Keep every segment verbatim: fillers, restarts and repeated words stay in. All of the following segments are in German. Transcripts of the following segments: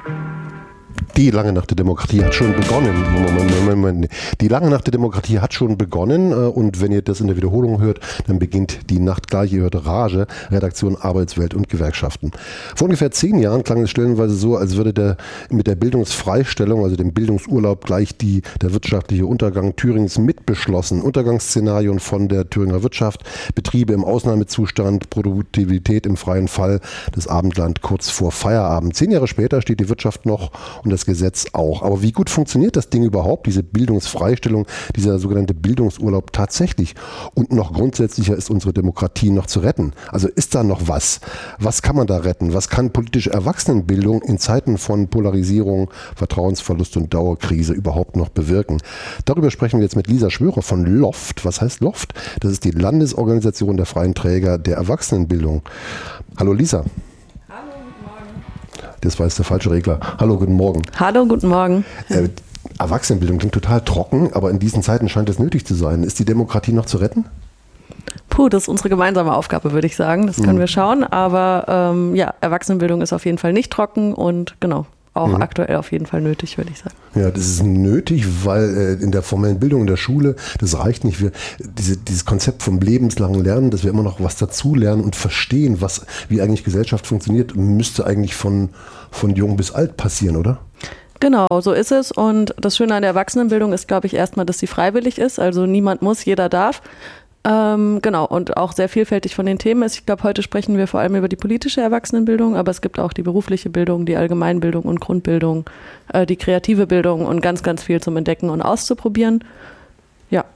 Die lange Nacht der Demokratie hat schon begonnen. Moment, Moment, Moment. Die lange Nacht der Demokratie hat schon begonnen und wenn ihr das in der Wiederholung hört, dann beginnt die Nacht gleich. Ihr hört Rage, Redaktion Arbeitswelt und Gewerkschaften. Vor ungefähr zehn Jahren klang es stellenweise so, als würde der mit der Bildungsfreistellung, also dem Bildungsurlaub, gleich die, der wirtschaftliche Untergang Thürings mitbeschlossen. Untergangsszenarien von der Thüringer Wirtschaft, Betriebe im Ausnahmezustand, Produktivität im freien Fall, das Abendland kurz vor Feierabend. Zehn Jahre später steht die Wirtschaft noch und das Gesetz auch. Aber wie gut funktioniert das Ding überhaupt, diese Bildungsfreistellung, dieser sogenannte Bildungsurlaub tatsächlich? Und noch grundsätzlicher, ist unsere Demokratie noch zu retten? Also ist da noch was? Was kann man da retten? Was kann politische Erwachsenenbildung in Zeiten von Polarisierung, Vertrauensverlust und Dauerkrise überhaupt noch bewirken? Darüber sprechen wir jetzt mit Lisa Schwörer von LOFT. Was heißt LOFT? Das ist die Landesorganisation der freien Träger der Erwachsenenbildung. Hallo Lisa. Das war jetzt der falsche Regler. Hallo, guten Morgen. Hallo, guten Morgen. Äh, Erwachsenenbildung klingt total trocken, aber in diesen Zeiten scheint es nötig zu sein. Ist die Demokratie noch zu retten? Puh, das ist unsere gemeinsame Aufgabe, würde ich sagen. Das können mhm. wir schauen. Aber ähm, ja, Erwachsenenbildung ist auf jeden Fall nicht trocken und genau, auch mhm. aktuell auf jeden Fall nötig, würde ich sagen. Ja, das ist nötig, weil äh, in der formellen Bildung in der Schule, das reicht nicht. Wir, diese, dieses Konzept vom lebenslangen Lernen, dass wir immer noch was dazulernen und verstehen, was, wie eigentlich Gesellschaft funktioniert, müsste eigentlich von, von jung bis alt passieren, oder? Genau, so ist es. Und das Schöne an der Erwachsenenbildung ist, glaube ich, erstmal, dass sie freiwillig ist. Also niemand muss, jeder darf. Ähm, genau, und auch sehr vielfältig von den Themen ist. Ich glaube, heute sprechen wir vor allem über die politische Erwachsenenbildung, aber es gibt auch die berufliche Bildung, die Allgemeinbildung und Grundbildung, äh, die kreative Bildung und ganz, ganz viel zum Entdecken und auszuprobieren. Ja.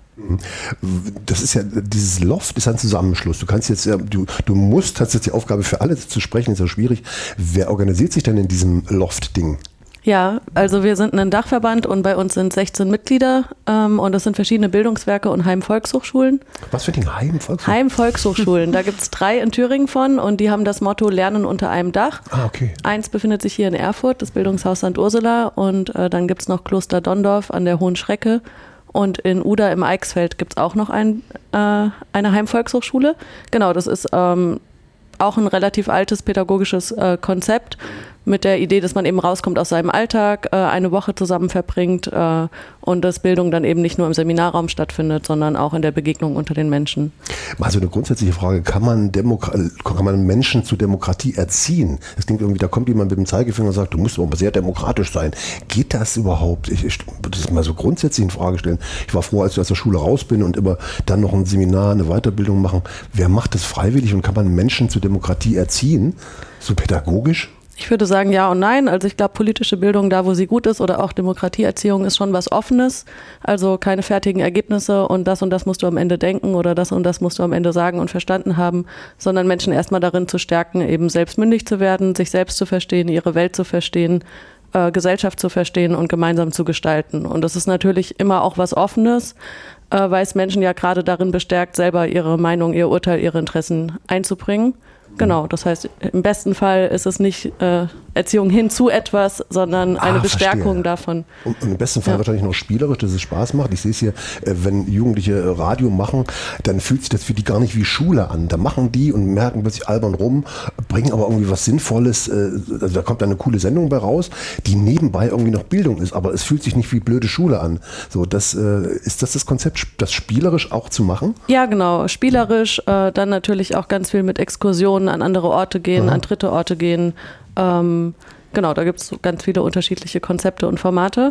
Das ist ja, dieses LOFT ist ein Zusammenschluss. Du kannst jetzt, du, du musst, hast jetzt die Aufgabe für alle zu sprechen, ist ja schwierig. Wer organisiert sich denn in diesem LOFT-Ding? Ja, also wir sind ein Dachverband und bei uns sind sechzehn Mitglieder ähm, und das sind verschiedene Bildungswerke und Heimvolkshochschulen. Was für Ding? Heimvolkshochschulen? Heimvolkshochschulen, da gibt es drei in Thüringen von und die haben das Motto Lernen unter einem Dach. Ah, okay. Eins befindet sich hier in Erfurt, das Bildungshaus Sankt Ursula und äh, dann gibt es noch Kloster Donndorf an der Hohen Schrecke und in Uda im Eichsfeld gibt es auch noch ein, äh, eine Heimvolkshochschule. Genau, das ist ähm, auch ein relativ altes pädagogisches äh, Konzept mit der Idee, dass man eben rauskommt aus seinem Alltag, äh, eine Woche zusammen verbringt äh, und dass Bildung dann eben nicht nur im Seminarraum stattfindet, sondern auch in der Begegnung unter den Menschen. Also eine grundsätzliche Frage, kann man, Demokra- kann man Menschen zu Demokratie erziehen? Das klingt irgendwie, da kommt jemand mit dem Zeigefinger und sagt, du musst aber sehr demokratisch sein. Geht das überhaupt? Ich, ich würde das mal so grundsätzlich in Frage stellen. Ich war froh, als ich aus der Schule raus bin und immer dann noch ein Seminar, eine Weiterbildung machen. Wer macht das freiwillig und kann man Menschen zu Demokratie erziehen? So pädagogisch? Ich würde sagen ja und nein. Also ich glaube, politische Bildung, da wo sie gut ist oder auch Demokratieerziehung ist schon was Offenes. Also keine fertigen Ergebnisse und das und das musst du am Ende denken oder das und das musst du am Ende sagen und verstanden haben, sondern Menschen erstmal darin zu stärken, eben selbst mündig zu werden, sich selbst zu verstehen, ihre Welt zu verstehen, äh, Gesellschaft zu verstehen und gemeinsam zu gestalten. Und das ist natürlich immer auch was Offenes, äh, weil es Menschen ja gerade darin bestärkt, selber ihre Meinung, ihr Urteil, ihre Interessen einzubringen. Genau, das heißt, im besten Fall ist es nicht äh, Erziehung hin zu etwas, sondern eine ah, Bestärkung verstehe. davon. Und, und im besten Fall ja. wahrscheinlich noch spielerisch, dass es Spaß macht. Ich sehe es hier, äh, wenn Jugendliche Radio machen, dann fühlt sich das für die gar nicht wie Schule an. Da machen die und merken plötzlich albern rum, bringen aber irgendwie was Sinnvolles, äh, also da kommt dann eine coole Sendung bei raus, die nebenbei irgendwie noch Bildung ist, aber es fühlt sich nicht wie blöde Schule an. So, das, äh, ist das das Konzept, das spielerisch auch zu machen? Ja, genau, spielerisch, äh, dann natürlich auch ganz viel mit Exkursionen, an andere Orte gehen, mhm. an dritte Orte gehen. Ähm, genau, da gibt es ganz viele unterschiedliche Konzepte und Formate.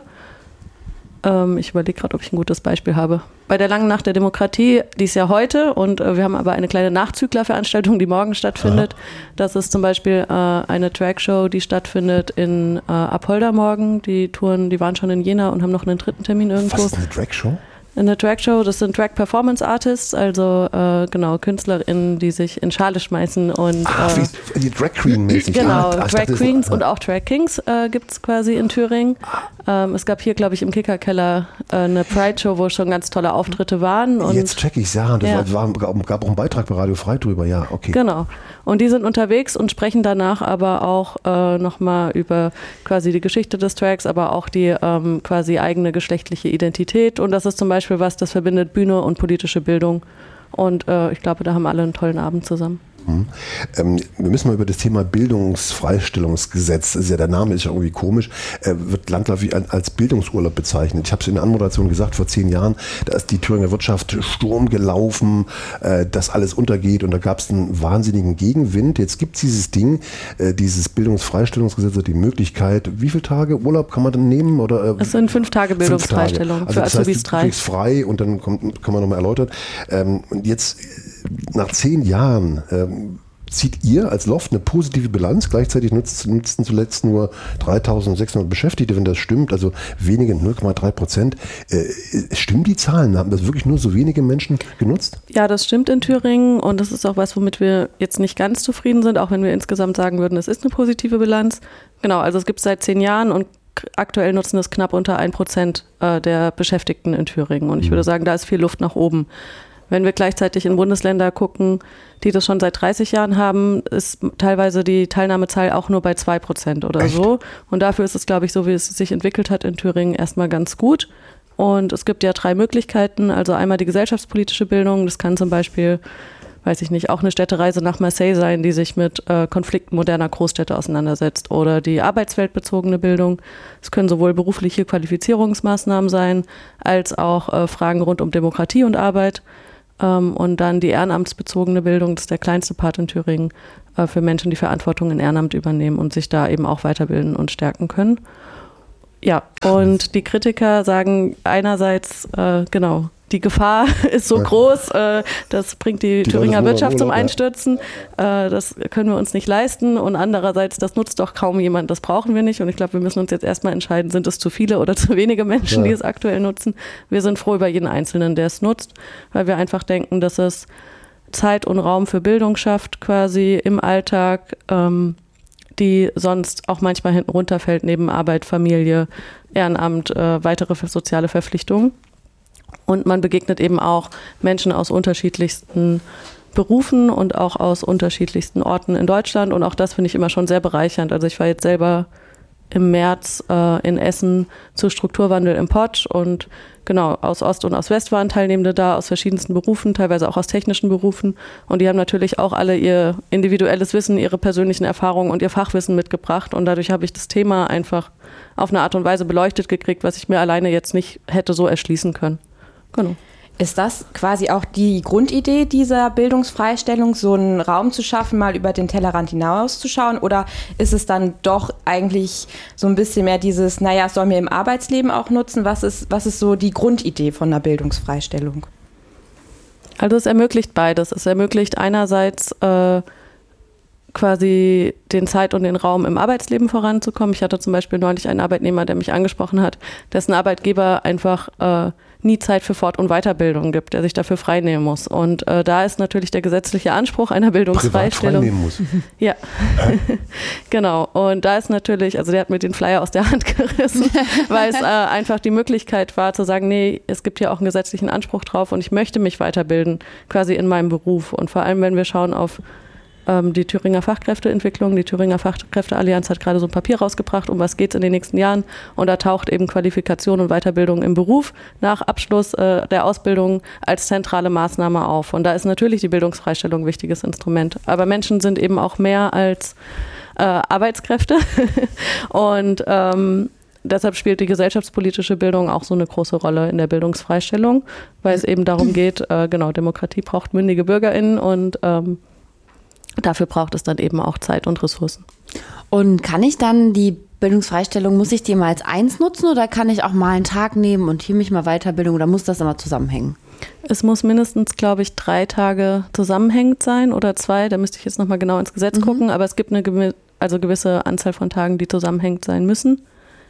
Ähm, ich überlege gerade, ob ich ein gutes Beispiel habe. Bei der Langen Nacht der Demokratie, die ist ja heute und äh, wir haben aber eine kleine Nachzüglerveranstaltung, die morgen stattfindet. Aha. Das ist zum Beispiel äh, eine Trackshow, die stattfindet in äh, Apolda morgen. Die Touren, die waren schon in Jena und haben noch einen dritten Termin irgendwo. Was ist eine Trackshow? Eine Trackshow, das sind Track-Performance-Artists, also äh, genau, KünstlerInnen, die sich in Schale schmeißen und ah, äh, wie die Drag Queen-mäßig. Genau, ah, Drag Queens und auch Drag Kings äh, gibt es quasi in Thüringen. Ähm, es gab hier, glaube ich, im Kickerkeller äh, eine Pride-Show, wo schon ganz tolle Auftritte waren. Und jetzt check ich ja, das ja. War, war, gab auch einen Beitrag bei Radio Frei drüber, ja, okay. Genau, und die sind unterwegs und sprechen danach aber auch äh, nochmal über quasi die Geschichte des Tracks, aber auch die ähm, quasi eigene geschlechtliche Identität und das ist zum Beispiel was, das verbindet Bühne und politische Bildung und äh, ich glaube, da haben alle einen tollen Abend zusammen. Mhm. Ähm, wir müssen mal über das Thema Bildungsfreistellungsgesetz, das ist ja, der Name ist ja irgendwie komisch, äh, wird landläufig als Bildungsurlaub bezeichnet. Ich habe es in der Anmoderation gesagt, vor zehn Jahren, da ist die Thüringer Wirtschaft Sturm gelaufen, äh, dass alles untergeht und da gab es einen wahnsinnigen Gegenwind. Jetzt gibt es dieses Ding, äh, dieses Bildungsfreistellungsgesetz, die Möglichkeit, wie viele Tage Urlaub kann man dann nehmen? Oder, äh, es sind fünf Tage Bildungsfreistellung fünf Tage. Also für Azubis drei. Du kriegst frei und dann kommt, kann man nochmal erläutern. Ähm, und jetzt nach zehn Jahren ähm, zieht ihr als Loft eine positive Bilanz, gleichzeitig nutzt, nutzten zuletzt nur dreitausendsechshundert Beschäftigte, wenn das stimmt, also wenige, null Komma drei Prozent. Äh, stimmen die Zahlen? Haben das wirklich nur so wenige Menschen genutzt? Ja, das stimmt in Thüringen und das ist auch was, womit wir jetzt nicht ganz zufrieden sind, auch wenn wir insgesamt sagen würden, es ist eine positive Bilanz. Genau, also es gibt es seit zehn Jahren und aktuell nutzen es knapp unter ein Prozent der Beschäftigten in Thüringen und ich würde sagen, da ist viel Luft nach oben. Wenn wir gleichzeitig in Bundesländer gucken, die das schon seit dreißig Jahren haben, ist teilweise die Teilnahmezahl auch nur bei zwei Prozent oder Echt? so. Und dafür ist es, glaube ich, so wie es sich entwickelt hat in Thüringen, erstmal ganz gut. Und es gibt ja drei Möglichkeiten. Also einmal die gesellschaftspolitische Bildung. Das kann zum Beispiel, weiß ich nicht, auch eine Städtereise nach Marseille sein, die sich mit äh, Konflikten moderner Großstädte auseinandersetzt. Oder die arbeitsweltbezogene Bildung. Es können sowohl berufliche Qualifizierungsmaßnahmen sein, als auch äh, Fragen rund um Demokratie und Arbeit. Und dann die ehrenamtsbezogene Bildung, das ist der kleinste Part in Thüringen, für Menschen, die Verantwortung in Ehrenamt übernehmen und sich da eben auch weiterbilden und stärken können. Ja, und die Kritiker sagen einerseits, äh, genau, die Gefahr ist so groß, äh, das bringt die, die Thüringer Wirtschaft zum Einstürzen, äh, das können wir uns nicht leisten und andererseits, das nutzt doch kaum jemand, das brauchen wir nicht und ich glaube, wir müssen uns jetzt erstmal entscheiden, sind es zu viele oder zu wenige Menschen, ja. die es aktuell nutzen. Wir sind froh über jeden Einzelnen, der es nutzt, weil wir einfach denken, dass es Zeit und Raum für Bildung schafft, quasi im Alltag, ähm, die sonst auch manchmal hinten runterfällt, neben Arbeit, Familie, Ehrenamt, äh, weitere soziale Verpflichtungen. Und man begegnet eben auch Menschen aus unterschiedlichsten Berufen und auch aus unterschiedlichsten Orten in Deutschland. Und auch das finde ich immer schon sehr bereichernd. Also ich war jetzt selber im März äh, in Essen zu Strukturwandel im Pott und genau, aus Ost und aus West waren Teilnehmende da, aus verschiedensten Berufen, teilweise auch aus technischen Berufen. Und die haben natürlich auch alle ihr individuelles Wissen, ihre persönlichen Erfahrungen und ihr Fachwissen mitgebracht. Und dadurch habe ich das Thema einfach auf eine Art und Weise beleuchtet gekriegt, was ich mir alleine jetzt nicht hätte so erschließen können. Genau. Ist das quasi auch die Grundidee dieser Bildungsfreistellung, so einen Raum zu schaffen, mal über den Tellerrand hinauszuschauen? Oder ist es dann doch eigentlich so ein bisschen mehr dieses, naja, es soll mir im Arbeitsleben auch nutzen? Was ist, was ist so die Grundidee von einer Bildungsfreistellung? Also es ermöglicht beides. Es ermöglicht einerseits äh, quasi den Zeit und den Raum im Arbeitsleben voranzukommen. Ich hatte zum Beispiel neulich einen Arbeitnehmer, der mich angesprochen hat, dessen Arbeitgeber einfach äh, nie Zeit für Fort- und Weiterbildung gibt, der sich dafür freinehmen muss. Und äh, da ist natürlich der gesetzliche Anspruch einer Bildungsfreistellung. Privat freinehmen muss. Ja, genau. Und da ist natürlich, also der hat mir den Flyer aus der Hand gerissen, weil es äh, einfach die Möglichkeit war zu sagen, nee, es gibt hier auch einen gesetzlichen Anspruch drauf und ich möchte mich weiterbilden, quasi in meinem Beruf. Und vor allem, wenn wir schauen auf die Thüringer Fachkräfteentwicklung. Die Thüringer Fachkräfteallianz hat gerade so ein Papier rausgebracht, um was geht es in den nächsten Jahren. Und da taucht eben Qualifikation und Weiterbildung im Beruf nach Abschluss äh, der Ausbildung als zentrale Maßnahme auf. Und da ist natürlich die Bildungsfreistellung ein wichtiges Instrument. Aber Menschen sind eben auch mehr als äh, Arbeitskräfte. Und ähm, deshalb spielt die gesellschaftspolitische Bildung auch so eine große Rolle in der Bildungsfreistellung, weil es eben darum geht, äh, genau, Demokratie braucht mündige BürgerInnen und ähm, dafür braucht es dann eben auch Zeit und Ressourcen. Und kann ich dann die Bildungsfreistellung, muss ich die mal als eins nutzen oder kann ich auch mal einen Tag nehmen und hier mich mal Weiterbildung oder muss das immer zusammenhängen? Es muss mindestens, glaube ich, drei Tage zusammenhängend sein oder zwei. Da müsste ich jetzt nochmal genau ins Gesetz mhm. gucken. Aber es gibt eine also gewisse Anzahl von Tagen, die zusammenhängend sein müssen.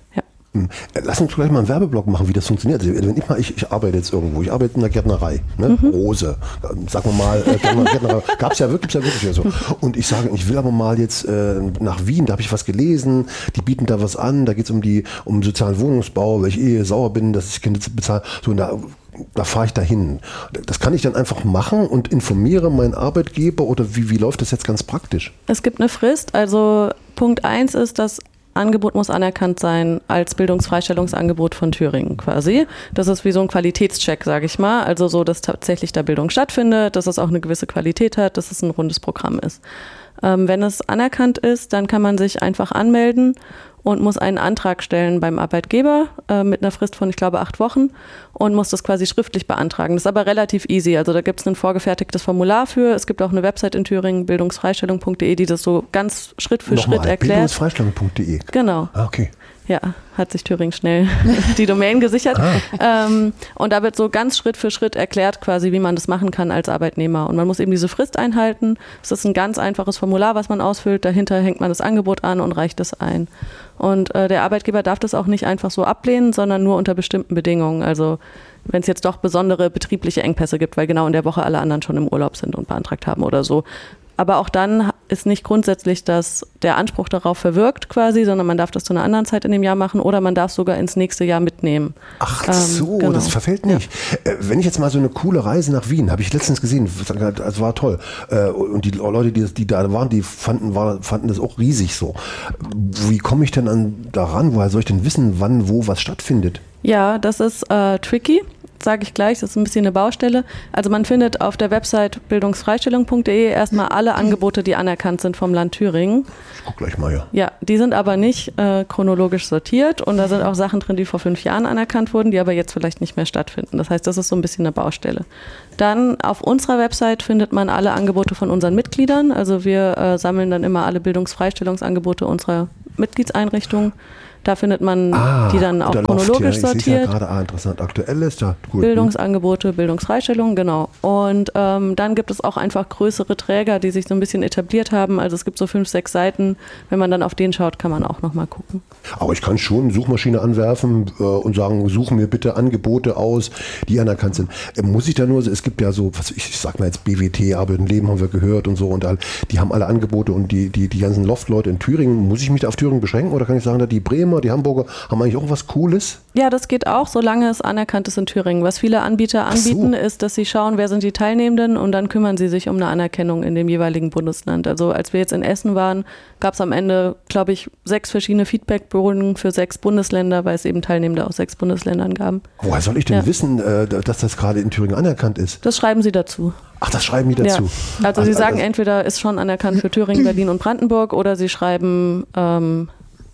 Lass uns gleich mal einen Werbeblock machen, wie das funktioniert. Also wenn ich mal, ich, ich arbeite jetzt irgendwo, ich arbeite in der Gärtnerei, ne? mhm. Rose, sagen wir mal, äh, Gärtnerei, gab es ja wirklich, ja wirklich so. Und ich sage, ich will aber mal jetzt äh, nach Wien, da habe ich was gelesen, die bieten da was an, da geht es um die um sozialen Wohnungsbau, weil ich eh sauer bin, dass ich Kinder bezahle, so und da da fahre ich dahin. Das kann ich dann einfach machen und informiere meinen Arbeitgeber oder wie, wie läuft das jetzt ganz praktisch? Es gibt eine Frist, also Punkt eins ist, dass Angebot muss anerkannt sein als Bildungsfreistellungsangebot von Thüringen quasi. Das ist wie so ein Qualitätscheck, sage ich mal. Also so, dass tatsächlich da Bildung stattfindet, dass es auch eine gewisse Qualität hat, dass es ein rundes Programm ist. Ähm, wenn es anerkannt ist, dann kann man sich einfach anmelden und muss einen Antrag stellen beim Arbeitgeber äh, mit einer Frist von, ich glaube, acht Wochen und muss das quasi schriftlich beantragen. Das ist aber relativ easy. Also da gibt es ein vorgefertigtes Formular für. Es gibt auch eine Website in Thüringen, bildungsfreistellung punkt de, die das so ganz Schritt für Nochmal, Schritt erklärt. bildungsfreistellung punkt de. Genau. Ah, okay. Ja, hat sich Thüringen schnell die Domain gesichert. Ah. Ähm, und da wird so ganz Schritt für Schritt erklärt quasi, wie man das machen kann als Arbeitnehmer. Und man muss eben diese Frist einhalten. Es ist ein ganz einfaches Formular, was man ausfüllt. Dahinter hängt man das Angebot an und reicht es ein. Und äh, der Arbeitgeber darf das auch nicht einfach so ablehnen, sondern nur unter bestimmten Bedingungen. Also wenn es jetzt doch besondere betriebliche Engpässe gibt, weil genau in der Woche alle anderen schon im Urlaub sind und beantragt haben oder so. Aber auch dann ist nicht grundsätzlich, dass der Anspruch darauf verwirkt quasi, sondern man darf das zu einer anderen Zeit in dem Jahr machen oder man darf sogar ins nächste Jahr mitnehmen. Ach so, ähm, genau. Das verfällt nicht. Ja. Wenn ich jetzt mal so eine coole Reise nach Wien, habe ich letztens gesehen, das war toll. Und die Leute, die, die da waren, die fanden, war, fanden das auch riesig so. Wie komme ich denn an daran? Woher soll ich denn wissen, wann, wo was stattfindet? Ja, das ist äh, tricky. Sage ich gleich, das ist ein bisschen eine Baustelle. Also man findet auf der Website bildungsfreistellung punkt de erstmal alle Angebote, die anerkannt sind vom Land Thüringen. Ich guck gleich mal, ja. Ja, die sind aber nicht äh, chronologisch sortiert und da sind auch Sachen drin, die vor fünf Jahren anerkannt wurden, die aber jetzt vielleicht nicht mehr stattfinden. Das heißt, das ist so ein bisschen eine Baustelle. Dann auf unserer Website findet man alle Angebote von unseren Mitgliedern. Also wir äh, sammeln dann immer alle Bildungsfreistellungsangebote unserer Mitgliedseinrichtungen. Da findet man ah, die dann auch da chronologisch läuft, ja. Ich sortiert. Ja gerade, ah, interessant, aktuell ist da gut. Bildungsangebote, Bildungsfreistellung, genau. Und ähm, dann gibt es auch einfach größere Träger, die sich so ein bisschen etabliert haben. Also es gibt so fünf, sechs Seiten. Wenn man dann auf den schaut, kann man auch nochmal gucken. Aber ich kann schon eine Suchmaschine anwerfen äh, und sagen, suchen mir bitte Angebote aus, die anerkannt sind. Äh, muss ich da nur, es gibt ja so, was ich, ich sag mal jetzt B W T, Arbeit und Leben haben wir gehört und so und all, die haben alle Angebote und die, die, die ganzen Loft-Leute in Thüringen, muss ich mich da auf Thüringen beschränken oder kann ich sagen, da die Bremer, die Hamburger haben eigentlich auch was Cooles? Ja, das geht auch, solange es anerkannt ist in Thüringen. Was viele Anbieter anbieten, so. ist, dass sie schauen, wer sind die Teilnehmenden und dann kümmern sie sich um eine Anerkennung in dem jeweiligen Bundesland. Also als wir jetzt in Essen waren, gab es am Ende, glaube ich, sechs verschiedene Feedbackbogen für sechs Bundesländer, weil es eben Teilnehmende aus sechs Bundesländern gab. Woher soll ich denn ja. wissen, dass das gerade in Thüringen anerkannt ist? Das schreiben sie dazu. Ach, das schreiben die dazu? Ja. Also sie sagen, also, entweder ist schon anerkannt für Thüringen, Berlin und Brandenburg oder sie schreiben, ähm,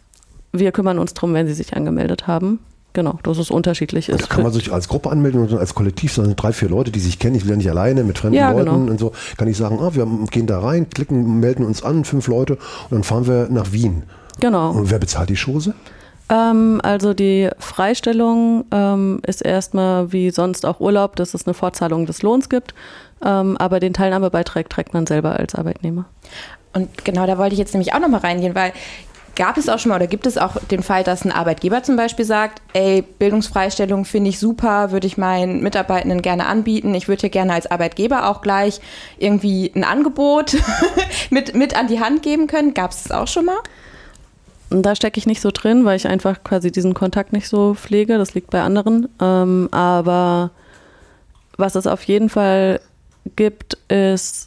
wir kümmern uns drum, wenn sie sich angemeldet haben. Genau, dass es unterschiedlich ist. Da kann man sich als Gruppe anmelden und als Kollektiv, sondern drei, vier Leute, die sich kennen. Ich will ja nicht alleine mit fremden ja, Leuten genau. und so. Kann ich sagen, ah, wir gehen da rein, klicken, melden uns an, fünf Leute und dann fahren wir nach Wien. Genau. Und wer bezahlt die Chose? Ähm, also die Freistellung ähm, ist erstmal wie sonst auch Urlaub, dass es eine Fortzahlung des Lohns gibt. Ähm, aber den Teilnahmebeitrag trägt man selber als Arbeitnehmer. Und genau, da wollte ich jetzt nämlich auch nochmal reingehen, weil gab es auch schon mal oder gibt es auch den Fall, dass ein Arbeitgeber zum Beispiel sagt, ey, Bildungsfreistellung finde ich super, würde ich meinen Mitarbeitenden gerne anbieten. Ich würde hier gerne als Arbeitgeber auch gleich irgendwie ein Angebot mit, mit an die Hand geben können. Gab es das auch schon mal? Da stecke ich nicht so drin, weil ich einfach quasi diesen Kontakt nicht so pflege. Das liegt bei anderen. Ähm, aber was es auf jeden Fall gibt, ist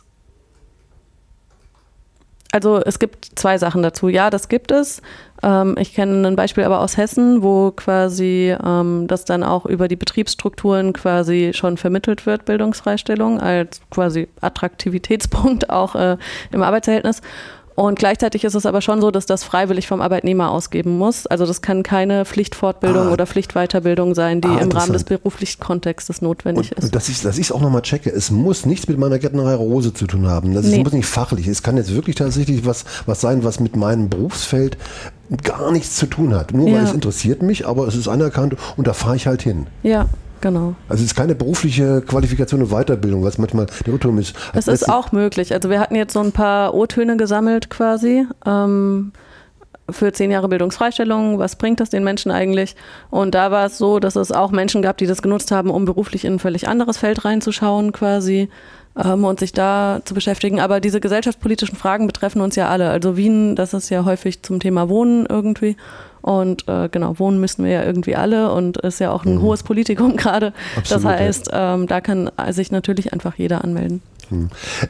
Also es gibt zwei Sachen dazu. Ja, das gibt es. Ähm, ich kenne ein Beispiel aber aus Hessen, wo quasi ähm, das dann auch über die Betriebsstrukturen quasi schon vermittelt wird, Bildungsfreistellung, als quasi Attraktivitätspunkt auch äh, im Arbeitsverhältnis. Und gleichzeitig ist es aber schon so, dass das freiwillig vom Arbeitnehmer ausgeben muss. Also das kann keine Pflichtfortbildung ah. oder Pflichtweiterbildung sein, die ah, im Rahmen des beruflichen Kontextes notwendig und, ist. Und dass ich es auch nochmal checke, es muss nichts mit meiner Gärtnerei Rose zu tun haben. Das nee. muss nicht fachlich. Es kann jetzt wirklich tatsächlich was, was sein, was mit meinem Berufsfeld gar nichts zu tun hat. Nur ja. weil es interessiert mich, aber es ist anerkannt und da fahre ich halt hin. Ja. Genau. Also es ist keine berufliche Qualifikation und Weiterbildung, was manchmal der Irrtum ist. Es ist auch möglich. Also wir hatten jetzt so ein paar O-Töne gesammelt quasi ähm, für zehn Jahre Bildungsfreistellung. Was bringt das den Menschen eigentlich? Und da war es so, dass es auch Menschen gab, die das genutzt haben, um beruflich in ein völlig anderes Feld reinzuschauen quasi ähm, und sich da zu beschäftigen. Aber diese gesellschaftspolitischen Fragen betreffen uns ja alle. Also Wien, das ist ja häufig zum Thema Wohnen irgendwie. Und äh, genau, wohnen müssen wir ja irgendwie alle und ist ja auch ein mhm. hohes Politikum gerade. Das heißt, ja. ähm, da kann sich natürlich einfach jeder anmelden. Mhm.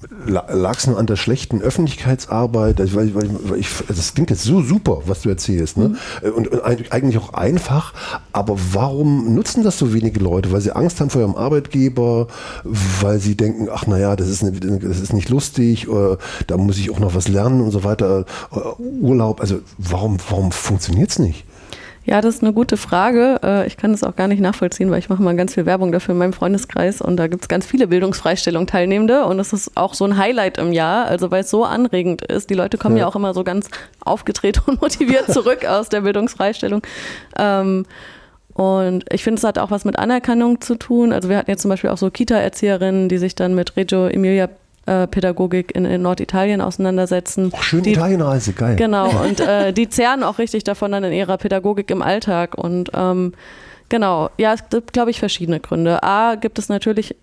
lag es nur an der schlechten Öffentlichkeitsarbeit? Also, weil, weil, weil ich, das klingt jetzt so super, was du erzählst, ne? Mhm. Und, und eigentlich auch einfach, aber warum nutzen das so wenige Leute? Weil sie Angst haben vor ihrem Arbeitgeber, weil sie denken, ach naja, das ist, eine, das ist nicht lustig, oder, da muss ich auch noch was lernen und so weiter, Urlaub, also warum, warum funktioniert es nicht? Ja, das ist eine gute Frage. Ich kann das auch gar nicht nachvollziehen, weil ich mache mal ganz viel Werbung dafür in meinem Freundeskreis und da gibt es ganz viele Bildungsfreistellung-Teilnehmende und das ist auch so ein Highlight im Jahr, also weil es so anregend ist. Die Leute kommen ja, ja auch immer so ganz aufgedreht und motiviert zurück aus der Bildungsfreistellung. Ähm, und ich finde, es hat auch was mit Anerkennung zu tun. Also wir hatten jetzt zum Beispiel auch so Kita-Erzieherinnen, die sich dann mit Reggio Emilia Pädagogik in, in Norditalien auseinandersetzen. Ach, schön die, Italienreise, geil. Genau, und äh, die zehren auch richtig davon dann in ihrer Pädagogik im Alltag. Und ähm, genau, ja, es gibt, glaube ich, verschiedene Gründe. A, gibt es natürlich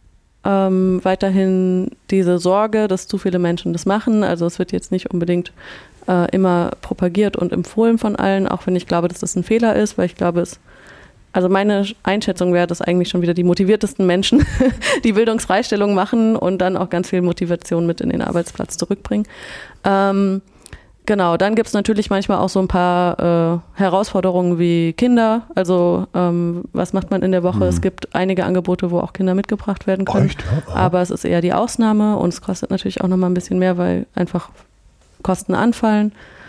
ähm, weiterhin diese Sorge, dass zu viele Menschen das machen. Also es wird jetzt nicht unbedingt äh, immer propagiert und empfohlen von allen, auch wenn ich glaube, dass das ein Fehler ist, weil ich glaube, es Also meine Einschätzung wäre, dass eigentlich schon wieder die motiviertesten Menschen die Bildungsfreistellung machen und dann auch ganz viel Motivation mit in den Arbeitsplatz zurückbringen. Ähm, genau, dann gibt es natürlich manchmal auch so ein paar äh, Herausforderungen wie Kinder. Also ähm, was macht man in der Woche? Mhm. Es gibt einige Angebote, wo auch Kinder mitgebracht werden können. Echt? Ja, aber es ist eher die Ausnahme und es kostet natürlich auch nochmal ein bisschen mehr, weil einfach Kosten anfallen.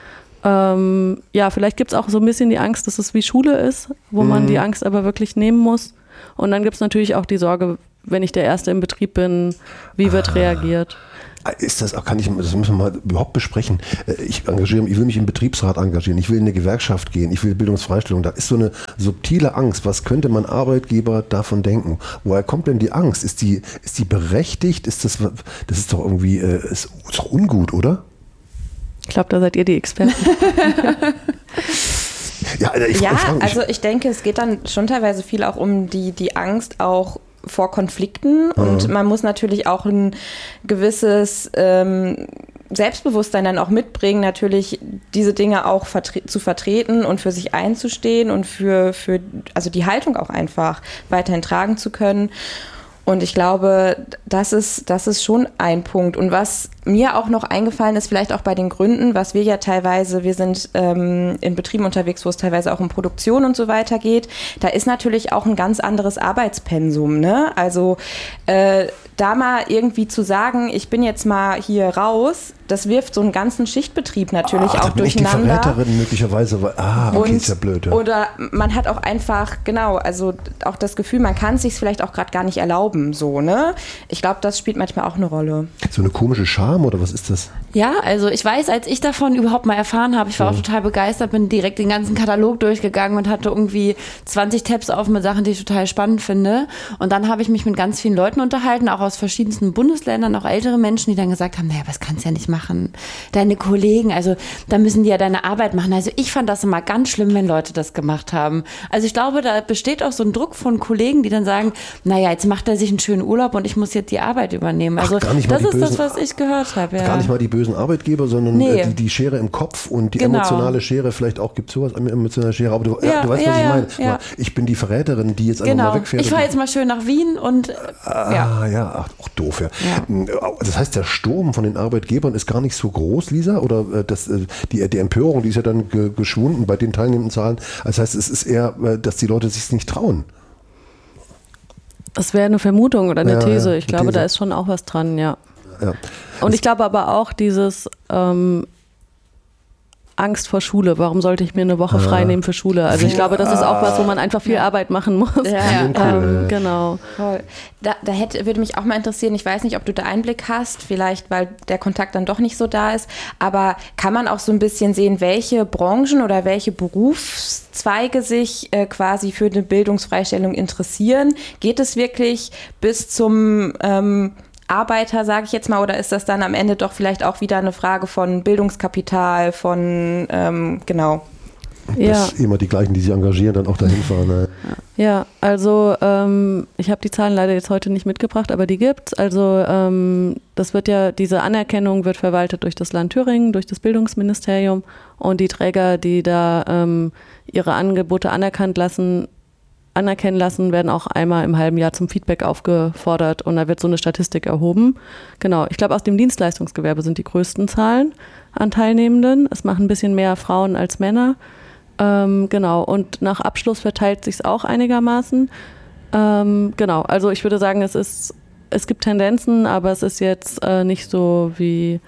Ähm, ja, vielleicht gibt es auch so ein bisschen die Angst, dass es wie Schule ist, wo mhm. man die Angst aber wirklich nehmen muss. Und dann gibt es natürlich auch die Sorge, wenn ich der Erste im Betrieb bin, wie wird ah. reagiert? Ist das, kann ich, das müssen wir mal überhaupt besprechen. Ich engagiere, ich will mich im Betriebsrat engagieren, ich will in eine Gewerkschaft gehen, ich will Bildungsfreistellung. Da ist so eine subtile Angst. Was könnte mein Arbeitgeber davon denken? Woher kommt denn die Angst? Ist die, ist die berechtigt? Ist das, das ist doch irgendwie, ist, ist doch ungut, oder? Ich glaube, da seid ihr die Experten. ja, ich, ja ich also ich denke, es geht dann schon teilweise viel auch um die, die Angst auch vor Konflikten. Mhm. Und man muss natürlich auch ein gewisses ähm, Selbstbewusstsein dann auch mitbringen, natürlich diese Dinge auch vertre- zu vertreten und für sich einzustehen und für, für also die Haltung auch einfach weiterhin tragen zu können. Und ich glaube, das ist, das ist schon ein Punkt. Und was mir auch noch eingefallen ist, vielleicht auch bei den Gründen, was wir ja teilweise, wir sind ähm, in Betrieben unterwegs, wo es teilweise auch um Produktion und so weiter geht, da ist natürlich auch ein ganz anderes Arbeitspensum, ne? Also äh, da mal irgendwie zu sagen, ich bin jetzt mal hier raus, das wirft so einen ganzen Schichtbetrieb natürlich ah, auch da bin durcheinander. Ich die Verräterin möglicherweise, weil, ah, okay, und, ist ja blöd. Ja. Oder man hat auch einfach, genau, also auch das Gefühl, man kann es sich vielleicht auch gerade gar nicht erlauben, so, ne? Ich glaube, das spielt manchmal auch eine Rolle. So eine komische Scham oder was ist das? Ja, also ich weiß, als ich davon überhaupt mal erfahren habe, ich war ja. auch total begeistert, bin direkt den ganzen Katalog durchgegangen und hatte irgendwie zwanzig Tabs auf mit Sachen, die ich total spannend finde. Und dann habe ich mich mit ganz vielen Leuten unterhalten, auch aus verschiedensten Bundesländern, auch ältere Menschen, die dann gesagt haben, naja, das kannst du ja nicht machen. Deine Kollegen, also da müssen die ja deine Arbeit machen. Also ich fand das immer ganz schlimm, wenn Leute das gemacht haben. Also ich glaube, da besteht auch so ein Druck von Kollegen, die dann sagen, naja, jetzt macht er sich einen schönen Urlaub und ich muss jetzt die Arbeit übernehmen. Also Ach, das ist bösen, das, was ich gehört habe. Ja. Gar nicht mal die bösen Arbeitgeber, sondern nee. die, die Schere im Kopf und die genau. emotionale Schere, vielleicht auch gibt es sowas, eine emotionale Schere, aber du, ja, ja, du weißt, ja, was ich ja, meine. ja. Ich bin die Verräterin, die jetzt einfach genau. mal wegfährt. Ich fahre jetzt mal schön nach Wien und ah, ja. ja, ach, auch doof, ja. ja. Das heißt, der Sturm von den Arbeitgebern ist gar nicht so groß, Lisa, oder das, die, die Empörung, die ist ja dann ge, geschwunden bei den teilnehmenden Zahlen. Das heißt, es ist eher, dass die Leute sich nicht trauen. Das wäre eine Vermutung oder eine ja, These. ja, ich glaube, These. da ist schon auch was dran, ja. ja. Und ich glaube aber auch dieses ähm, Angst vor Schule. Warum sollte ich mir eine Woche frei nehmen für Schule? Also ich glaube, das ist auch was, wo man einfach viel Arbeit machen muss. Ja, ähm, genau. Voll. Da, da hätte, würde mich auch mal interessieren, ich weiß nicht, ob du da Einblick hast, vielleicht, weil der Kontakt dann doch nicht so da ist, aber kann man auch so ein bisschen sehen, welche Branchen oder welche Berufszweige sich äh, quasi für eine Bildungsfreistellung interessieren? Geht es wirklich bis zum ähm, Arbeiter, sage ich jetzt mal, oder ist das dann am Ende doch vielleicht auch wieder eine Frage von Bildungskapital, von, ähm, genau. Ja. Dass immer die gleichen, die sich engagieren, dann auch dahin fahren. Ne? Ja, also ähm, ich habe die Zahlen leider jetzt heute nicht mitgebracht, aber die gibt's. Also ähm, das wird ja, diese Anerkennung wird verwaltet durch das Land Thüringen, durch das Bildungsministerium, und die Träger, die da ähm, ihre Angebote anerkannt lassen, anerkennen lassen, werden auch einmal im halben Jahr zum Feedback aufgefordert und da wird so eine Statistik erhoben. Genau, ich glaube, aus dem Dienstleistungsgewerbe sind die größten Zahlen an Teilnehmenden. Es machen ein bisschen mehr Frauen als Männer. Ähm, genau, und nach Abschluss verteilt sich es auch einigermaßen. Ähm, genau, also ich würde sagen, es ist, es gibt Tendenzen, aber es ist jetzt äh, nicht so wie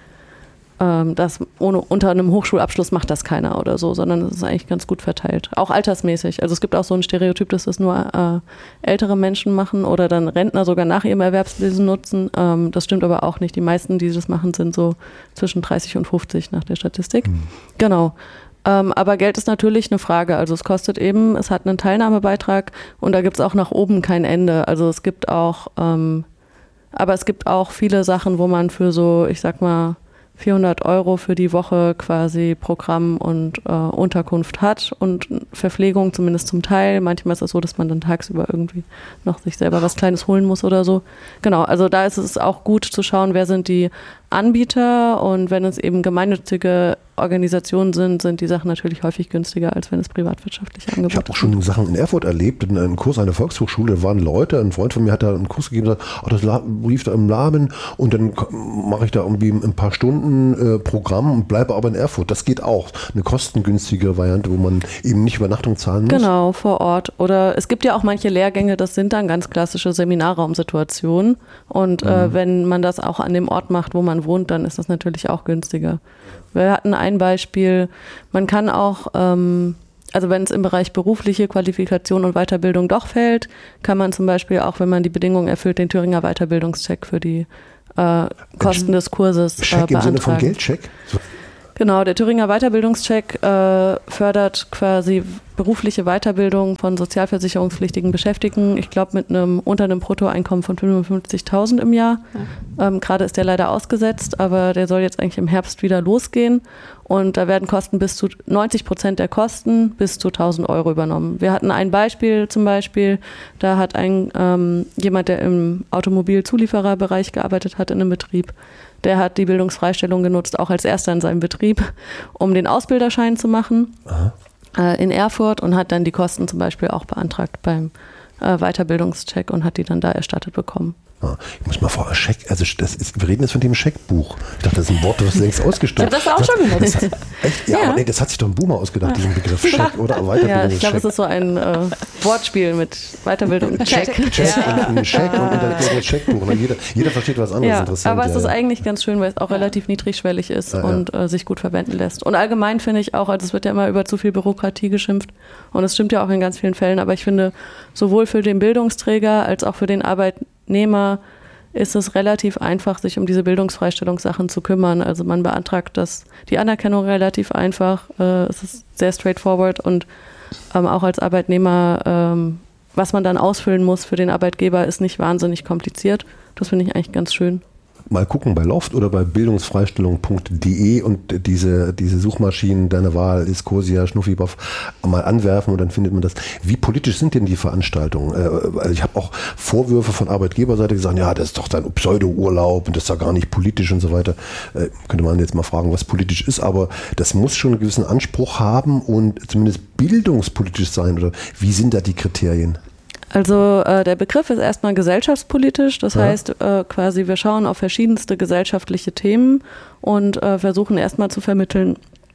ähm, das ohne, unter einem Hochschulabschluss macht das keiner oder so, sondern es ist eigentlich ganz gut verteilt. Auch altersmäßig. Also es gibt auch so ein Stereotyp, dass das nur äh, ältere Menschen machen oder dann Rentner sogar nach ihrem Erwerbsleben nutzen. Ähm, das stimmt aber auch nicht. Die meisten, die das machen, sind so zwischen dreißig und fünfzig nach der Statistik. Mhm. Genau. Ähm, aber Geld ist natürlich eine Frage. Also es kostet eben, es hat einen Teilnahmebeitrag und da gibt es auch nach oben kein Ende. Also es gibt auch, ähm, aber es gibt auch viele Sachen, wo man für so, ich sag mal, vierhundert Euro für die Woche quasi Programm und äh, Unterkunft hat und Verpflegung zumindest zum Teil. Manchmal ist es so, dass man dann tagsüber irgendwie noch sich selber was Kleines holen muss oder so. Genau, also da ist es auch gut zu schauen, wer sind die Anbieter und wenn es eben gemeinnützige Organisationen sind, sind die Sachen natürlich häufig günstiger, als wenn es privatwirtschaftliche Angebote sind. Ich habe auch schon Sachen in Erfurt erlebt, in einem Kurs an der Volkshochschule, da waren Leute, ein Freund von mir hat da einen Kurs gegeben und gesagt, oh, das lief da im Laden und dann mache ich da irgendwie ein paar Stunden äh, Programm und bleibe aber in Erfurt. Das geht auch. Eine kostengünstige Variante, wo man eben nicht Übernachtung zahlen muss. Genau, vor Ort. Oder es gibt ja auch manche Lehrgänge, das sind dann ganz klassische Seminarraumsituationen und mhm. äh, wenn man das auch an dem Ort macht, wo man wohnt, dann ist das natürlich auch günstiger. Wir hatten ein Beispiel, man kann auch, ähm, also wenn es im Bereich berufliche Qualifikation und Weiterbildung doch fällt, kann man zum Beispiel auch, wenn man die Bedingungen erfüllt, den Thüringer Weiterbildungscheck für die äh, Kosten des Kurses äh, Check beantragen. im Sinne von Geldcheck? So. Genau, der Thüringer Weiterbildungscheck äh, fördert quasi berufliche Weiterbildung von sozialversicherungspflichtigen Beschäftigten. Ich glaube mit einem unter einem Bruttoeinkommen von fünfundfünfzigtausend im Jahr. Ja. Ähm, Gerade ist der leider ausgesetzt, aber der soll jetzt eigentlich im Herbst wieder losgehen. Und da werden Kosten bis zu neunzig Prozent der Kosten bis zu tausend Euro übernommen. Wir hatten ein Beispiel zum Beispiel, da hat ein ähm, jemand, der im Automobilzuliefererbereich gearbeitet hat in einem Betrieb, der hat die Bildungsfreistellung genutzt, auch als erster in seinem Betrieb, um den Ausbilderschein zu machen äh, in Erfurt und hat dann die Kosten zum Beispiel auch beantragt beim äh, Weiterbildungscheck und hat die dann da erstattet bekommen. Ah, ich muss mal vor, Scheck, also das ist, wir reden jetzt von dem Scheckbuch. Ich dachte, das ist ein Wort, das längst ausgestorben. Ich habe das auch schon benutzt. Das hat, echt? Ja, ja. Aber nee, das hat sich doch ein Boomer ausgedacht, diesen Begriff Scheck oder Weiterbildung. Ja, ich glaube, es ist so ein äh, Wortspiel mit Weiterbildung. Check. Check, Check ja. und ein Scheck und ein Scheckbuch. Und jeder, jeder versteht was anderes. Ja, interessant. Aber es ja, ist ja. eigentlich ganz schön, weil es auch relativ niedrigschwellig ist ja, ja. und äh, sich gut verwenden lässt. Und allgemein finde ich auch, also es wird ja immer über zu viel Bürokratie geschimpft und es stimmt ja auch in ganz vielen Fällen, aber ich finde, sowohl für den Bildungsträger als auch für den Arbeitnehmer ist es relativ einfach, sich um diese Bildungsfreistellungssachen zu kümmern. Also man beantragt das, die Anerkennung relativ einfach, äh, es ist sehr straightforward und ähm, auch als Arbeitnehmer, ähm, was man dann ausfüllen muss für den Arbeitgeber, ist nicht wahnsinnig kompliziert. Das finde ich eigentlich ganz schön. Mal gucken bei Loft oder bei bildungsfreistellung punkt de und diese, diese Suchmaschinen deiner Wahl, Iskosia, Schnuffiboff, mal anwerfen und dann findet man das. Wie politisch sind denn die Veranstaltungen? Äh, also ich habe auch Vorwürfe von Arbeitgeberseite gesagt, ja, das ist doch dann Pseudo-Urlaub und das ist ja gar nicht politisch und so weiter. Äh, könnte man jetzt mal fragen, was politisch ist, aber das muss schon einen gewissen Anspruch haben und zumindest bildungspolitisch sein. Oder wie sind da die Kriterien? Also äh, der Begriff ist erstmal gesellschaftspolitisch, das ja. heißt äh, quasi wir schauen auf verschiedenste gesellschaftliche Themen und äh, versuchen erstmal zu vermitteln,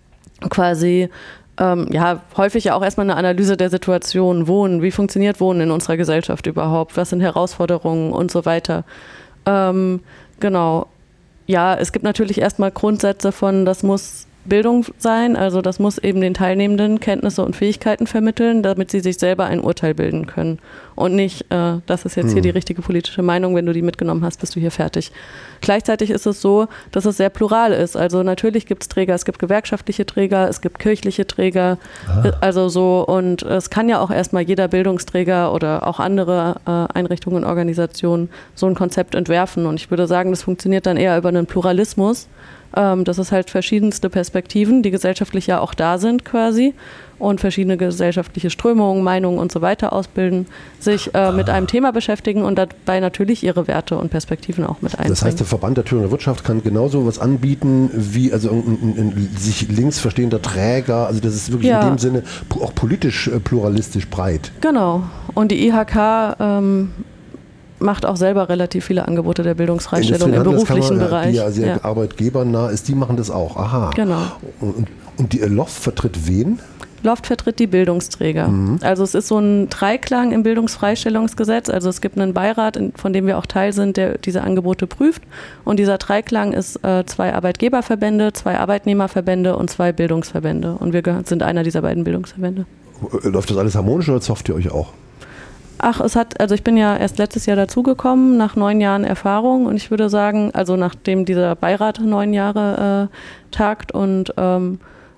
quasi ähm, ja häufig ja auch erstmal eine Analyse der Situation, Wohnen, wie funktioniert Wohnen in unserer Gesellschaft überhaupt, was sind Herausforderungen und so weiter. Ähm, genau, ja, es gibt natürlich erstmal Grundsätze von, das muss Bildung sein, also das muss eben den Teilnehmenden Kenntnisse und Fähigkeiten vermitteln, damit sie sich selber ein Urteil bilden können und nicht, äh, das ist jetzt hier die richtige politische Meinung, wenn du die mitgenommen hast, bist du hier fertig. Gleichzeitig ist es so, dass es sehr plural ist, also natürlich gibt es Träger, es gibt gewerkschaftliche Träger, es gibt kirchliche Träger, ah. also so und es kann ja auch erstmal jeder Bildungsträger oder auch andere äh, Einrichtungen und Organisationen so ein Konzept entwerfen und ich würde sagen, das funktioniert dann eher über einen Pluralismus, Ähm, dass es halt verschiedenste Perspektiven, die gesellschaftlich ja auch da sind quasi und verschiedene gesellschaftliche Strömungen, Meinungen und so weiter ausbilden, sich äh, mit einem Thema beschäftigen und dabei natürlich ihre Werte und Perspektiven auch mit einbringen. Das heißt, der Verband der Thüringer Wirtschaft kann genauso was anbieten wie also ein, ein, ein sich links verstehender Träger, also das ist wirklich ja. in dem Sinne auch politisch äh, pluralistisch breit. Genau. Und die I H K ähm, macht auch selber relativ viele Angebote der Bildungsfreistellung im beruflichen Bereich. Die ja sehr ja. arbeitgebernah ist, die machen das auch. Aha. Genau. Und, und die Loft vertritt wen? Loft vertritt die Bildungsträger. Mhm. Also es ist so ein Dreiklang im Bildungsfreistellungsgesetz. Also es gibt einen Beirat, von dem wir auch Teil sind, der diese Angebote prüft. Und dieser Dreiklang ist äh, zwei Arbeitgeberverbände, zwei Arbeitnehmerverbände und zwei Bildungsverbände. Und wir sind einer dieser beiden Bildungsverbände. Läuft das alles harmonisch oder zofft ihr euch auch? Ach, es hat, also ich bin ja erst letztes Jahr dazugekommen, nach neun Jahren Erfahrung und ich würde sagen, also nachdem dieser Beirat neun Jahre äh, tagt und ähm,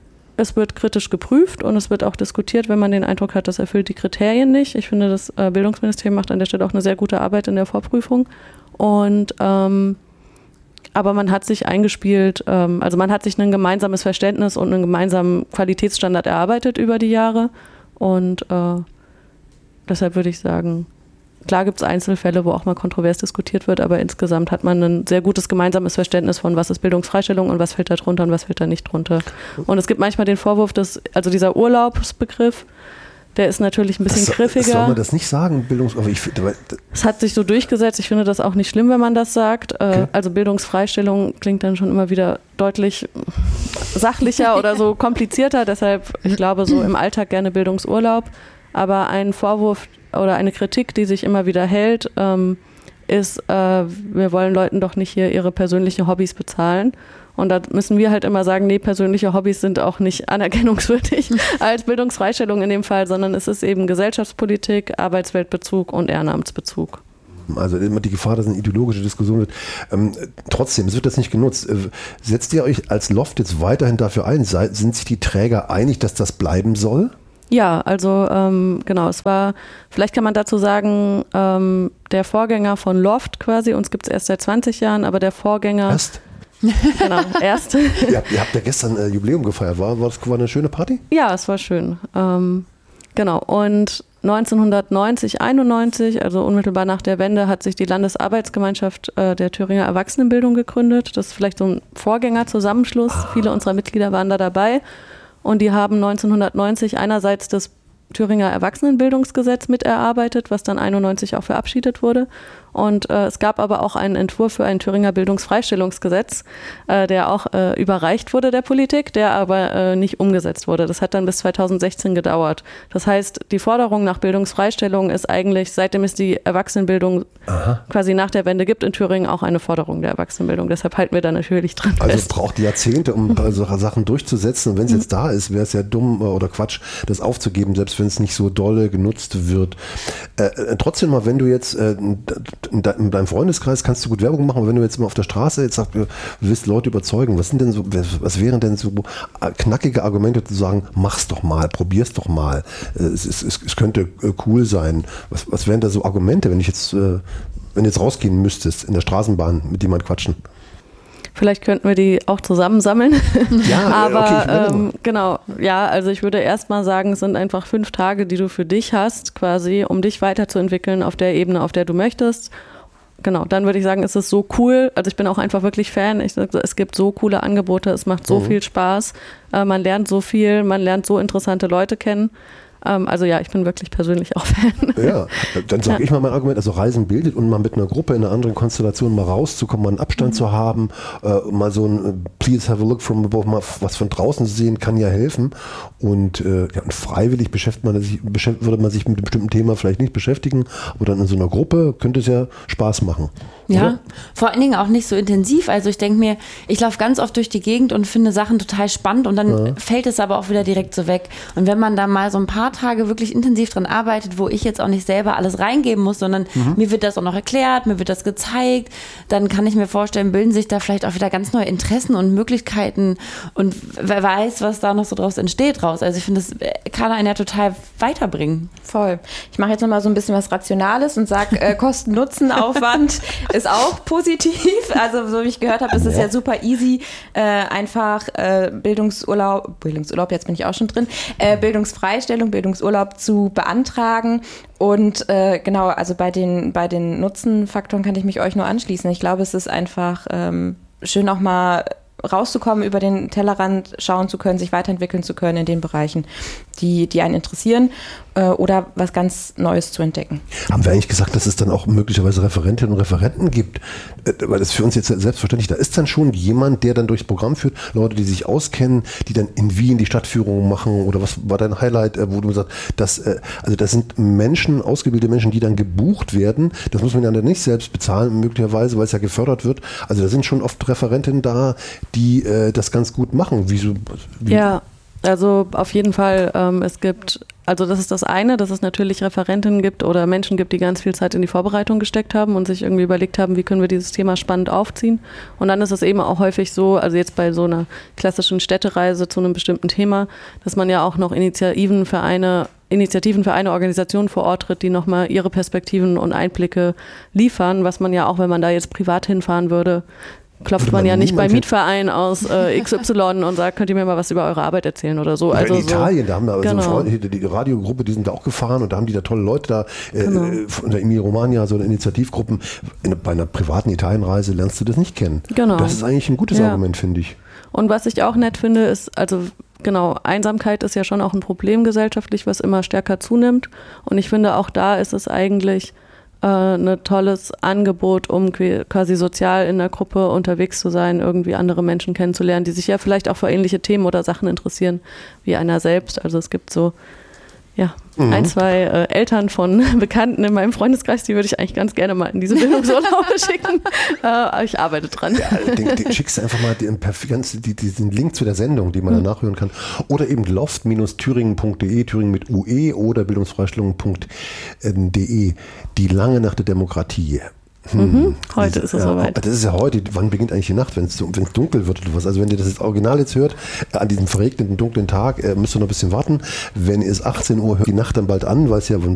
es wird kritisch geprüft und es wird auch diskutiert, wenn man den Eindruck hat, das erfüllt die Kriterien nicht. Ich finde, das äh, Bildungsministerium macht an der Stelle auch eine sehr gute Arbeit in der Vorprüfung und ähm, aber man hat sich eingespielt, ähm, also man hat sich ein gemeinsames Verständnis und einen gemeinsamen Qualitätsstandard erarbeitet über die Jahre und äh, deshalb würde ich sagen, klar gibt es Einzelfälle, wo auch mal kontrovers diskutiert wird, aber insgesamt hat man ein sehr gutes gemeinsames Verständnis von, was ist Bildungsfreistellung und was fällt da drunter und was fällt da nicht drunter. Und es gibt manchmal den Vorwurf, dass, also dieser Urlaubsbegriff, der ist natürlich ein bisschen das, griffiger. Soll man das nicht sagen? Bildungs- ich, es hat sich so durchgesetzt, ich finde das auch nicht schlimm, wenn man das sagt. Okay. Also Bildungsfreistellung klingt dann schon immer wieder deutlich sachlicher oder so komplizierter, deshalb, ich glaube, so im Alltag gerne Bildungsurlaub. Aber ein Vorwurf oder eine Kritik, die sich immer wieder hält, ähm, ist, äh, wir wollen Leuten doch nicht hier ihre persönlichen Hobbys bezahlen. Und da müssen wir halt immer sagen, nee, persönliche Hobbys sind auch nicht anerkennungswürdig als Bildungsfreistellung in dem Fall, sondern es ist eben Gesellschaftspolitik, Arbeitsweltbezug und Ehrenamtsbezug. Also immer die Gefahr, dass eine ideologische Diskussion wird. Ähm, trotzdem, es wird das nicht genutzt. Äh, setzt ihr euch als Loft jetzt weiterhin dafür ein? Sei, sind sich die Träger einig, dass das bleiben soll? Ja, also ähm, genau, es war, vielleicht kann man dazu sagen, ähm, der Vorgänger von Loft quasi, uns gibt es erst seit zwanzig Jahren, aber der Vorgänger... Erst? Genau, erst. ihr, habt, ihr habt ja gestern äh, Jubiläum gefeiert, war, war das war eine schöne Party? Ja, es war schön. Ähm, genau, und neunzehnhundertneunzig, einundneunzig, also unmittelbar nach der Wende, hat sich die Landesarbeitsgemeinschaft äh, der Thüringer Erwachsenenbildung gegründet. Das ist vielleicht so ein Vorgängerzusammenschluss, ah. Viele unserer Mitglieder waren da dabei. Und die haben neunzehnhundertneunzig einerseits das Thüringer Erwachsenenbildungsgesetz miterarbeitet, was dann einundneunzig auch verabschiedet wurde. Und äh, es gab aber auch einen Entwurf für ein Thüringer Bildungsfreistellungsgesetz, äh, der auch äh, überreicht wurde der Politik, der aber äh, nicht umgesetzt wurde. Das hat dann bis zweitausendsechzehn gedauert. Das heißt, die Forderung nach Bildungsfreistellung ist eigentlich, seitdem es die Erwachsenenbildung Aha. quasi nach der Wende gibt in Thüringen, auch eine Forderung der Erwachsenenbildung. Deshalb halten wir da natürlich dran also fest. Also es braucht Jahrzehnte, um solche Sachen durchzusetzen. Und wenn es mhm. jetzt da ist, wäre es ja dumm oder Quatsch, das aufzugeben, selbst wenn es nicht so dolle genutzt wird. Äh, trotzdem mal, wenn du jetzt äh, in deinem Freundeskreis kannst du gut Werbung machen, aber wenn du jetzt mal auf der Straße jetzt sagst, du willst Leute überzeugen, was sind denn so, was wären denn so knackige Argumente zu sagen, mach's doch mal, probier's doch mal, es, es, es könnte cool sein. Was, was wären da so Argumente, wenn ich jetzt, wenn du jetzt rausgehen müsstest in der Straßenbahn mit jemand quatschen? Vielleicht könnten wir die auch zusammensammeln. Ja, aber okay, ähm, genau, ja, also ich würde erst mal sagen, es sind einfach fünf Tage, die du für dich hast, quasi, um dich weiterzuentwickeln auf der Ebene, auf der du möchtest. Genau, dann würde ich sagen, es ist so cool. Also ich bin auch einfach wirklich Fan. Ich, es gibt so coole Angebote, es macht so mhm. viel Spaß. Äh, man lernt so viel, man lernt so interessante Leute kennen. Also ja, ich bin wirklich persönlich auch Fan. Ja, dann sage ja. ich mal mein Argument, also Reisen bildet und mal mit einer Gruppe in einer anderen Konstellation mal rauszukommen, mal einen Abstand mhm. zu haben, äh, mal so ein Please have a look from above, mal was von draußen zu sehen, kann ja helfen. Und, äh, ja, und freiwillig beschäftigt man sich, beschäftigt, würde man sich mit einem bestimmten Thema vielleicht nicht beschäftigen, aber dann in so einer Gruppe könnte es ja Spaß machen. Ja, oder? Vor allen Dingen auch nicht so intensiv. Also ich denke mir, ich laufe ganz oft durch die Gegend und finde Sachen total spannend und dann ja. fällt es aber auch wieder direkt so weg. Und wenn man da mal so ein paar Nachtrage wirklich intensiv dran arbeitet, wo ich jetzt auch nicht selber alles reingeben muss, sondern mhm. mir wird das auch noch erklärt, mir wird das gezeigt, dann kann ich mir vorstellen, bilden sich da vielleicht auch wieder ganz neue Interessen und Möglichkeiten und wer weiß, was da noch so draus entsteht raus. Also ich finde, das kann einen ja total weiterbringen. Voll. Ich mache jetzt nochmal so ein bisschen was Rationales und sage, äh, Kosten-Nutzen-Aufwand ist auch positiv. Also so wie ich gehört habe, ist es ja super easy, äh, einfach äh, Bildungsurlaub, Bildungsurlaub, jetzt bin ich auch schon drin, äh, Bildungsfreistellung, Bildungsurlaub zu beantragen. Und äh, genau, also bei den, bei den Nutzenfaktoren kann ich mich euch nur anschließen. Ich glaube, es ist einfach ähm, schön auch mal rauszukommen, über den Tellerrand schauen zu können, sich weiterentwickeln zu können in den Bereichen, die, die einen interessieren äh, oder was ganz Neues zu entdecken. Haben wir eigentlich gesagt, dass es dann auch möglicherweise Referentinnen und Referenten gibt? Äh, weil das für uns jetzt selbstverständlich, da ist dann schon jemand, der dann durchs Programm führt, Leute, die sich auskennen, die dann in Wien die Stadtführung machen oder was war dein Highlight, äh, wo du sagst, dass, äh, also das sind Menschen, ausgebildete Menschen, die dann gebucht werden, das muss man ja dann nicht selbst bezahlen, möglicherweise, weil es ja gefördert wird. Also da sind schon oft Referentinnen da, die äh, das ganz gut machen. Wieso? Wie? Ja, also auf jeden Fall. Ähm, es gibt, also das ist das eine, dass es natürlich Referentinnen gibt oder Menschen gibt, die ganz viel Zeit in die Vorbereitung gesteckt haben und sich irgendwie überlegt haben, wie können wir dieses Thema spannend aufziehen. Und dann ist es eben auch häufig so, also jetzt bei so einer klassischen Städtereise zu einem bestimmten Thema, dass man ja auch noch Initiativen für eine Initiativen für eine Organisation vor Ort tritt, die nochmal ihre Perspektiven und Einblicke liefern, was man ja auch, wenn man da jetzt privat hinfahren würde, klopft man, man ja nicht beim Mietverein aus äh, X Y und sagt, könnt ihr mir mal was über eure Arbeit erzählen oder so. Also in Italien, so, da haben wir genau. so Freunde, die Radiogruppe, die sind da auch gefahren und da haben die da tolle Leute da, äh, genau. von der Emilia-Romagna, so eine Initiativgruppen. In, bei einer privaten Italienreise lernst du das nicht kennen. Genau. Das ist eigentlich ein gutes ja. Argument, finde ich. Und was ich auch nett finde, ist, also genau, Einsamkeit ist ja schon auch ein Problem gesellschaftlich, was immer stärker zunimmt. Und ich finde, auch da ist es eigentlich ein tolles Angebot, um quasi sozial in der Gruppe unterwegs zu sein, irgendwie andere Menschen kennenzulernen, die sich ja vielleicht auch für ähnliche Themen oder Sachen interessieren, wie einer selbst. Also es gibt so ja, mhm. ein, zwei äh, Eltern von Bekannten in meinem Freundeskreis, die würde ich eigentlich ganz gerne mal in diese Bildungsurlaube schicken. Äh, ich arbeite dran. Ja, den, den schickst du einfach mal den, die, diesen Link zu der Sendung, die man mhm. dann nachhören kann. Oder eben loft Thüringen punkt de, Thüringen mit U E oder bildungsfreistellung punkt de. Die lange Nacht der Demokratie. Hm. Mhm. Heute ist es ja, soweit. Das ist ja heute. Wann beginnt eigentlich die Nacht, wenn es dunkel wird oder was? Also wenn ihr das jetzt original jetzt hört, äh, an diesem verregneten, dunklen Tag, äh, müsst ihr noch ein bisschen warten. Wenn es achtzehn Uhr hört, die Nacht dann bald an, weil es ja